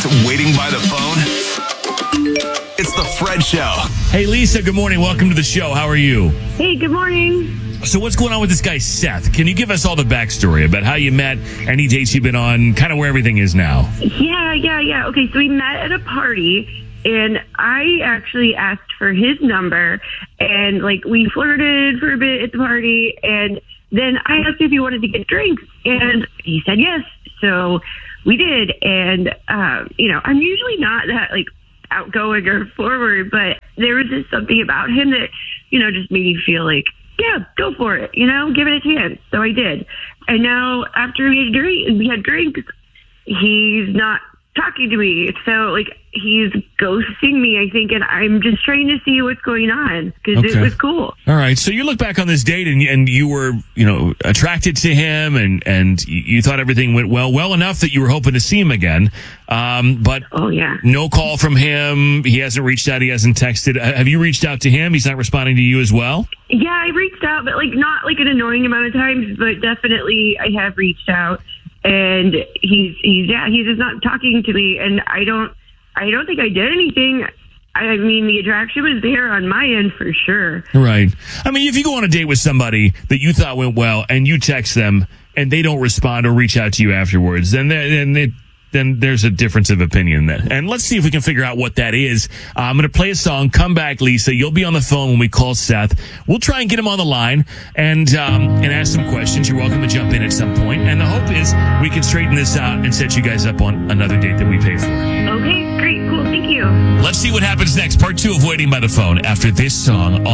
to Waiting by the Phone? It's the Fred Show. Hey, Lisa, good morning. Welcome to the show. How are you? Hey, good morning. So what's going on with this guy, Seth? Can you give us all the backstory about how you met, any dates you've been on, kind of where everything is now? Yeah. Okay, so we met at a party, and I actually asked for his number, and, we flirted for a bit at the party, and then I asked if he wanted to get drinks, and he said yes. So we did, and, I'm usually not that, outgoing or forward, but there was just something about him that, just made me feel like, yeah, go for it, give it a chance. So I did. And now after we had drinks, he's not talking to me. So, he's ghosting me, I think, and I'm just trying to see what's going on because It was cool. All right. So you look back on this date and you were, attracted to him and you thought everything went well enough that you were hoping to see him again. But oh, yeah. No call from him. He hasn't reached out. He hasn't texted. Have you reached out to him? He's not responding to you as well? Yeah, I reached out, but not an annoying amount of times, but definitely I have reached out. And he's just not talking to me, and I don't think I did anything. I mean, the attraction was there on my end for sure. Right. I mean, if you go on a date with somebody that you thought went well, and you text them, and they don't respond or reach out to you afterwards, then there's a difference of opinion there. And let's see if we can figure out what that is. I'm going to play a song. Come back, Lisa. You'll be on the phone when we call Seth. We'll try and get him on the line and ask some questions. You're welcome to jump in at some point. And the hope is we can straighten this out and set you guys up on another date that we pay for. Okay, great, cool, thank you. Let's see what happens next. Part 2 of Waiting by the Phone after this song.